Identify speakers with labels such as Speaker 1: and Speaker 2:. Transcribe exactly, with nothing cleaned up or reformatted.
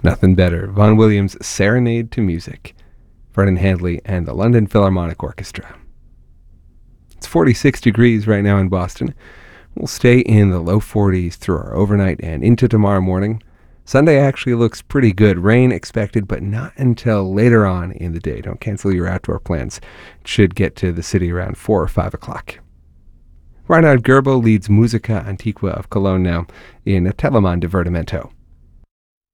Speaker 1: Nothing better. Vaughan Williams' Serenade to Music. Vernon Handley and the London Philharmonic Orchestra. It's forty-six degrees right now in Boston. We'll stay in the low forties through our overnight and into tomorrow morning. Sunday actually looks pretty good. Rain expected, but not until later on in the day. Don't cancel your outdoor plans. It should get to the city around four or five o'clock. Reinhard Goebel leads Musica Antiqua of Cologne now in a Telemann Divertimento.